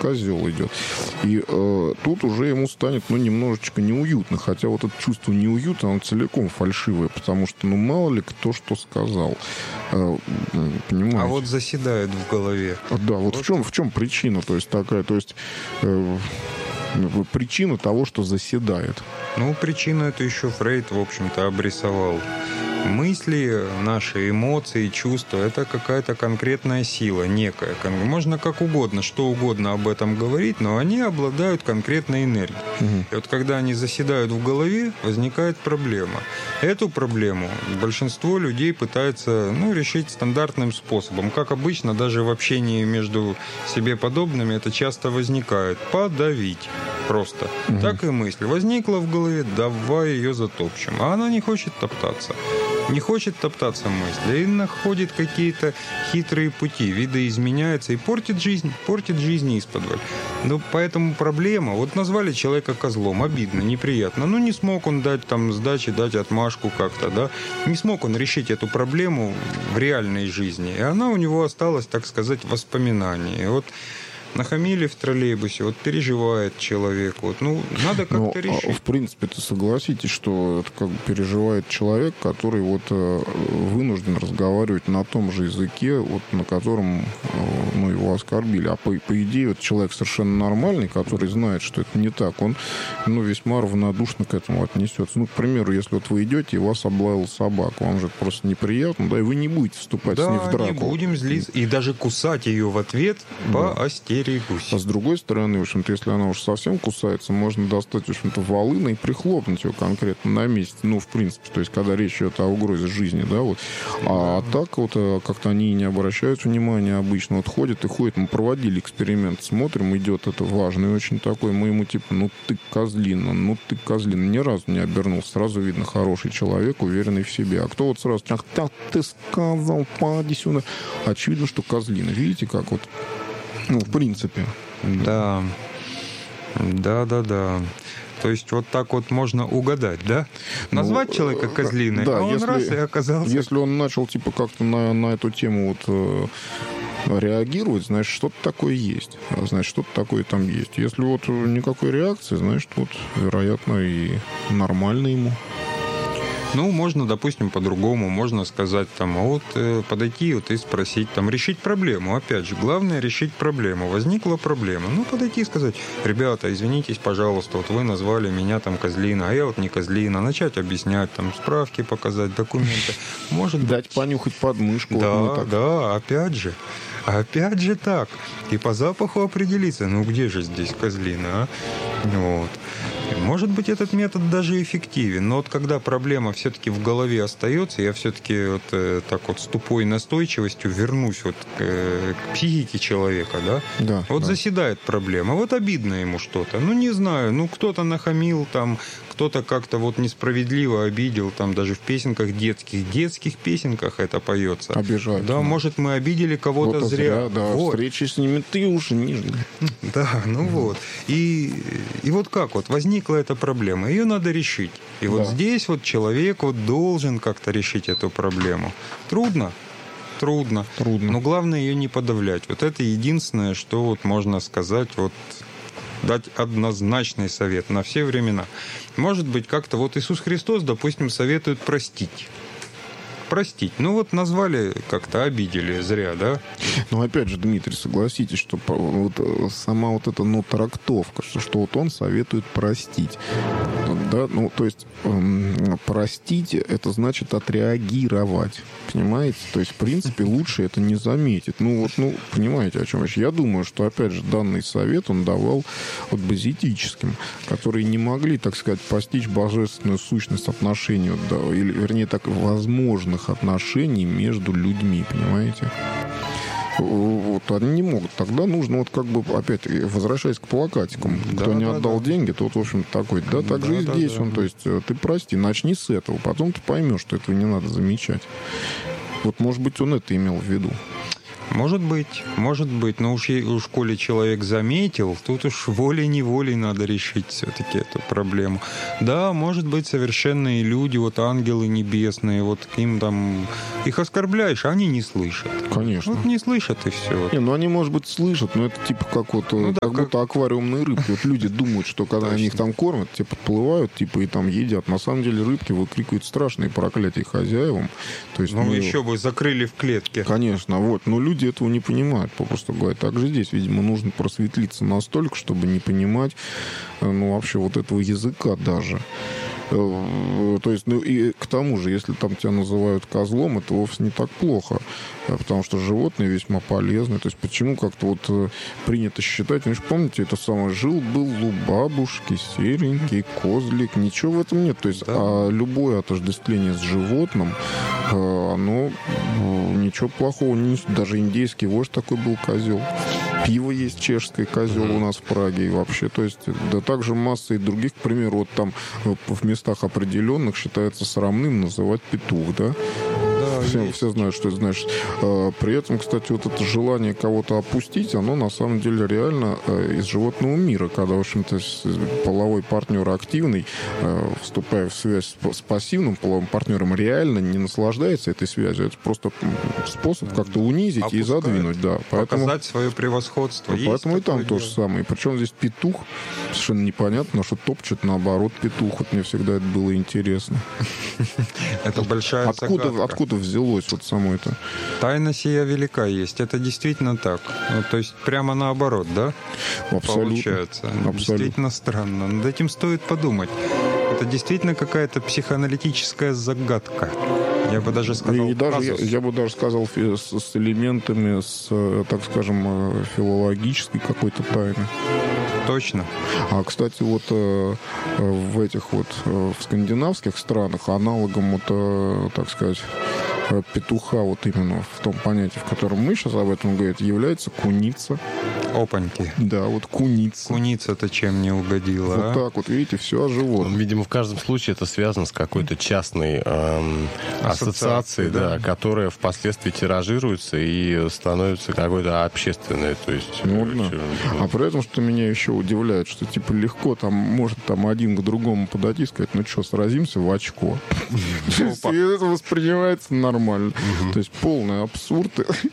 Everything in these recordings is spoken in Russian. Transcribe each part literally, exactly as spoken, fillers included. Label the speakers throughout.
Speaker 1: козел идет. И э, тут уже ему станет, ну, немножечко неуютно. Хотя вот это чувство неуюта, оно целиком фальшивое, потому что, ну, мало ли кто что сказал. Э, понимаете?
Speaker 2: А вот заседает в голове.
Speaker 1: Да, вот, вот. В чем, в чем причина, то есть такая, то есть э, причина того, что заседает.
Speaker 2: Ну, причину это еще Фрейд, в общем-то, обрисовал. Мысли, наши эмоции, чувства – это какая-то конкретная сила, некая. Можно как угодно, что угодно об этом говорить, но они обладают конкретной энергией. Угу. И вот когда они заседают в голове, возникает проблема. Эту проблему большинство людей пытается, ну, решить стандартным способом. Как обычно, даже в общении между себе подобными это часто возникает. Подавить. Просто. Угу. Так и мысль. Возникла в голове, давай ее затопчем. А она не хочет топтаться. Не хочет топтаться мысль, и находит какие-то хитрые пути, видоизменяется и портит жизнь, портит жизнь исподволь. Ну, поэтому проблема, вот назвали человека козлом, обидно, неприятно, ну, не смог он дать там сдачи, дать отмашку как-то, да, не смог он решить эту проблему в реальной жизни, и она у него осталась, так сказать, в воспоминании. Вот нахамили в троллейбусе, вот переживает человек. Вот, ну, надо как-то
Speaker 1: Но,
Speaker 2: решить.
Speaker 1: В принципе, ты согласитесь, что это как бы переживает человек, который вот вынужден разговаривать на том же языке, вот, на котором, ну, его оскорбили. А по, по идее, вот человек совершенно нормальный, который знает, что это не так, он, ну, весьма равнодушно к этому отнесется. Ну, к примеру, если вот вы идете, и вас облаяла собака, вам же это просто неприятно, да, и вы не будете вступать
Speaker 2: да,
Speaker 1: с ней в драку.
Speaker 2: не будем злиться. И даже кусать ее в ответ
Speaker 1: да.
Speaker 2: по остерегусь.
Speaker 1: А с другой стороны, в общем-то, если она уж совсем кусается, можно достать, в общем-то, волына и прихлопнуть ее конкретно на месте. Ну, в принципе, то есть, когда речь идет о угрозе жизни, да, вот. А, а так вот как-то они не обращают внимания обычно. Вот ходят и ходят. Мы проводили эксперимент, смотрим, идет это важный очень такой. Мы ему типа, ну ты козлина, ну ты козлина. Ни разу не обернулся. Сразу видно, хороший человек, уверенный в себе. А кто вот сразу, ах, так ты сказал, поди сюда. Очевидно, что козлина. Видите, как вот. Ну, в принципе.
Speaker 2: Да. Да, да, да. То есть вот так вот можно угадать, да? Назвать ну, человека козлиной, да, а он если, раз и оказался...
Speaker 1: Если он начал типа как-то на, на эту тему вот э, реагировать, значит, что-то такое есть. Значит, что-то такое там есть. Если вот никакой реакции, значит, вот, вероятно, и нормально ему.
Speaker 2: Ну, можно, допустим, по-другому. Можно сказать, там, а вот э, подойти вот и спросить, там, решить проблему. Опять же, главное решить проблему. Возникла проблема. Ну, подойти и сказать, ребята, извинитесь, пожалуйста, вот вы назвали меня там козлина, а я вот не козлина. Начать объяснять, там, справки показать, документы. Может
Speaker 1: дать понюхать подмышку.
Speaker 2: Да,
Speaker 1: вот так.
Speaker 2: да, опять же. Опять же так. И по запаху определиться, ну, где же здесь козлина, а? Вот. Может быть, этот метод даже эффективен, но вот когда проблема все-таки в голове остается, я все-таки вот э, так вот с тупой настойчивостью вернусь вот к, э, к психике человека, да?
Speaker 1: Да,
Speaker 2: вот
Speaker 1: да.
Speaker 2: Заседает проблема, вот обидно ему что-то, ну не знаю, ну кто-то нахамил там, кто-то как-то вот несправедливо обидел, там даже в песенках детских, детских песенках это поется.
Speaker 1: Обижают.
Speaker 2: Да, может, мы обидели кого-то
Speaker 1: вот
Speaker 2: зря.
Speaker 1: зря. Да,
Speaker 2: вот.
Speaker 1: Встречи с ними ты уже не жди.
Speaker 2: Да, ну mm-hmm. вот. И, и вот как вот возникла эта проблема, ее надо решить. И вот да. здесь вот человек вот должен как-то решить эту проблему. Трудно? Трудно.
Speaker 1: Трудно.
Speaker 2: Но главное ее не подавлять. Вот это единственное, что вот можно сказать, вот дать однозначный совет на все времена. Может быть, как-то вот Иисус Христос, допустим, советует простить. Простить. Ну вот назвали как-то, обидели зря, да?
Speaker 1: Ну опять же, Дмитрий, согласитесь, что вот сама вот эта, ну, трактовка, что, что вот он советует простить. Да, ну, то есть эм, простить, это значит отреагировать. Понимаете? То есть, в принципе, лучше это не заметить. Ну, вот, ну, понимаете, о чем я? Я думаю, что, опять же, данный совет он давал вот базитическим, которые не могли, так сказать, постичь божественную сущность отношений, да, или, вернее, так, возможных отношений между людьми, понимаете? Вот, они не могут. Тогда нужно, вот как бы, опять, возвращаясь к плакатикам,
Speaker 2: да,
Speaker 1: кто не
Speaker 2: да,
Speaker 1: отдал
Speaker 2: да.
Speaker 1: деньги, тот, в общем, такой. Да, так
Speaker 2: да,
Speaker 1: же и
Speaker 2: да,
Speaker 1: здесь
Speaker 2: да,
Speaker 1: он,
Speaker 2: да.
Speaker 1: то есть, ты прости, начни с этого, потом ты поймешь, что этого не надо замечать. Вот, может быть, он это имел в виду.
Speaker 2: Может быть, может быть. Но уж, уж коли человек заметил, тут уж волей-неволей надо решить все-таки эту проблему. Да, может быть, совершенные люди, вот ангелы небесные, вот им там... Их оскорбляешь, а они не слышат.
Speaker 1: Конечно.
Speaker 2: Вот не слышат, и все.
Speaker 1: Не, ну они, может быть, слышат, но это типа как вот,
Speaker 2: ну,
Speaker 1: как
Speaker 2: да,
Speaker 1: будто
Speaker 2: как...
Speaker 1: аквариумные рыбки. Вот люди думают, что когда они их там кормят, те подплывают, типа, и там едят. На самом деле рыбки выкрикивают страшные проклятия хозяевам. То есть,
Speaker 2: ну,
Speaker 1: ну,
Speaker 2: еще бы закрыли в клетке.
Speaker 1: Конечно, вот. Но люди этого не понимают, попросту говоря. Также здесь, видимо, нужно просветлиться настолько, чтобы не понимать, ну, вообще вот этого языка даже. То есть, ну и к тому же, если там тебя называют козлом, это вовсе не так плохо, потому что животные весьма полезны. То есть, почему как-то вот принято считать, вы же помните, это самое, жил-был у бабушки серенький козлик, ничего в этом нет. То есть, да. А любое отождествление с животным, оно ничего плохого не несет. Даже индейский вождь такой был козел. Пиво есть чешское, козел mm-hmm. у нас в Праге и вообще. То есть, да также масса и других, к примеру, вот там в местах определенных считается срамным называть петух, да? Все, все знают, что это значит. При этом, кстати, вот это желание кого-то опустить, оно на самом деле реально из животного мира, когда, в общем-то, половой партнер активный, вступая в связь с пассивным половым партнером, реально не наслаждается этой связью. Это просто способ как-то унизить Опускает, и задвинуть. Да.
Speaker 2: Поэтому, показать свое превосходство.
Speaker 1: Поэтому и там то же самое. Причем здесь петух, совершенно непонятно, что топчет наоборот петух. Вот мне всегда это было интересно.
Speaker 2: Это большая загадка.
Speaker 1: Откуда взялось вот само это?
Speaker 2: Тайна сия велика есть. Это действительно так. Ну, то есть прямо наоборот, да?
Speaker 1: Абсолютно.
Speaker 2: Получается.
Speaker 1: Абсолютно.
Speaker 2: Действительно странно. Над этим стоит подумать. Это действительно какая-то психоаналитическая загадка. Я бы даже сказал,
Speaker 1: и даже, я, я бы даже сказал с, с элементами, с, так скажем, филологической какой-то тайны.
Speaker 2: Точно.
Speaker 1: А, кстати, вот э, в этих вот э, в скандинавских странах аналогом вот, э, так сказать, петуха вот именно в том понятии, в котором мы сейчас об этом говорим, является куница.
Speaker 2: Опаньки.
Speaker 1: Да, вот куница.
Speaker 2: Куница-то чем не угодила,
Speaker 1: Вот
Speaker 2: а?
Speaker 1: так вот, видите, все о животном.
Speaker 3: Видимо, в каждом случае это связано с какой-то частной эм, ассоциацией, да, да, которая впоследствии тиражируется и становится какой-то общественной. То есть,
Speaker 1: ну, да. Все, а при этом, что меня еще удивляет, что типа легко там может там один к другому подойти и сказать, ну что, сразимся в очко. И это воспринимается нормально. То есть полный абсурд.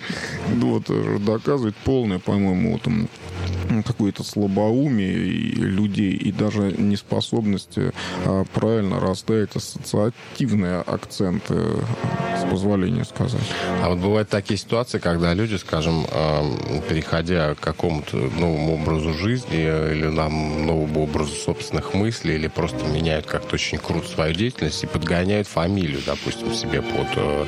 Speaker 1: Доказывает полное, по-моему, вот какое-то слабоумие людей и даже неспособность а, правильно расставить ассоциативные акценты, с позволения сказать.
Speaker 3: А вот бывают такие ситуации, когда люди, скажем, э, переходя к какому-то новому образу жизни или нам, новому образу собственных мыслей, или просто меняют как-то очень круто свою деятельность и подгоняют фамилию, допустим, себе под э,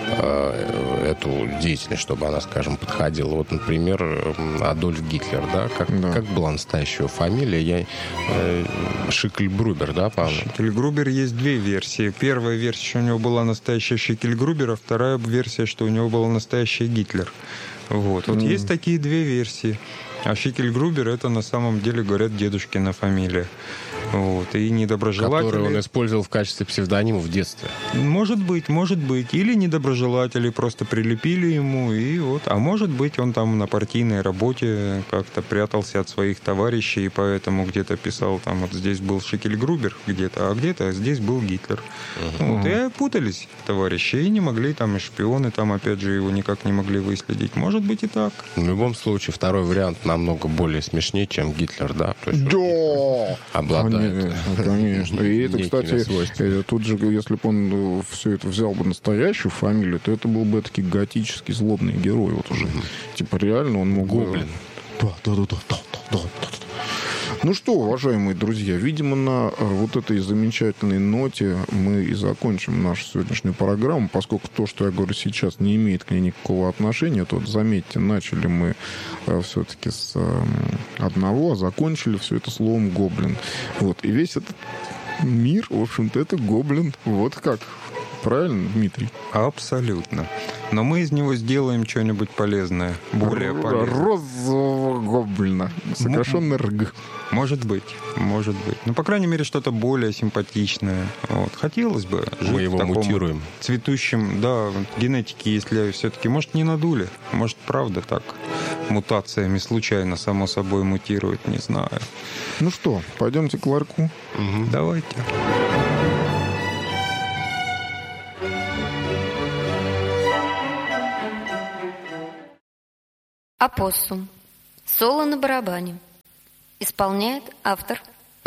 Speaker 3: э, эту деятельность, чтобы она, скажем, подходила. Вот, например, Адольф Гитлер, да, как,
Speaker 1: да.
Speaker 3: как была настоящая фамилия? Я, э, Шикельгрубер, да, по-моему?
Speaker 2: Шикельгрубер есть две версии. Первая версия, что у него была настоящая Шикельгрубер, а вторая версия, что у него был настоящий Гитлер. Вот, вот mm. есть такие две версии. А Шикельгрубер — это на самом деле, говорят, дедушкина фамилия. Вот, и недоброжелатели...
Speaker 3: Который он использовал в качестве псевдонима в детстве.
Speaker 2: Может быть, может быть. Или недоброжелатели просто прилепили ему, и вот. А может быть, он там на партийной работе как-то прятался от своих товарищей, и поэтому где-то писал, там, вот здесь был Шикельгрубер где-то, а где-то здесь был Гитлер. Uh-huh. Вот, и путались товарищи, и не могли, там, и шпионы, там, опять же, его никак не могли выследить. Может быть, и так.
Speaker 3: В любом случае, второй вариант намного более смешнее, чем Гитлер, да? То есть,
Speaker 1: да!
Speaker 3: Обладает.
Speaker 1: Конечно, конечно. И это, кстати, тут же, если бы он все это взял бы настоящую фамилию, то это был бы таки готический злобный герой. Вот уже. Mm-hmm. Типа реально он мог...
Speaker 3: Гоблин.
Speaker 1: Да, да, да, да, да, да, да. Ну что, уважаемые друзья, видимо, на вот этой замечательной ноте мы и закончим нашу сегодняшнюю программу, поскольку то, что я говорю сейчас, не имеет к ней никакого отношения. То вот, заметьте, начали мы все-таки с одного, а закончили все это словом «гоблин». Вот. И весь этот мир, в общем-то, это гоблин. Вот как. Правильно, Дмитрий?
Speaker 2: Абсолютно. Но мы из него сделаем что-нибудь полезное, более полезное.
Speaker 1: Розового гоблина. Сокращенно РГ.
Speaker 2: Может быть, может быть. Ну, по крайней мере, что-то более симпатичное. Вот. Хотелось бы жить
Speaker 3: Мы его
Speaker 2: в таком
Speaker 3: мутируем.
Speaker 2: цветущем, да, генетики, если все-таки, может, не надули, может, правда так мутациями случайно, само собой, мутирует, не знаю.
Speaker 1: Ну что, пойдемте к ларьку?
Speaker 3: Угу.
Speaker 2: Давайте.
Speaker 4: Опоссум. Соло на барабане. Исполняет автор